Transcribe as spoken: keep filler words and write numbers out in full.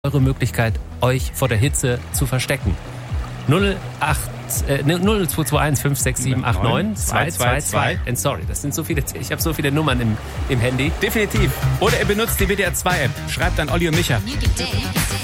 eure Möglichkeit, euch vor der Hitze zu verstecken. null acht äh, null zwei zwei eins fünf sechs sieben acht neun zwei zwei zwei. And sorry, das sind so viele, ich habe so viele Nummern im, im Handy. Definitiv. Oder ihr benutzt die W D R zwei App. Schreibt an Olli und Micha.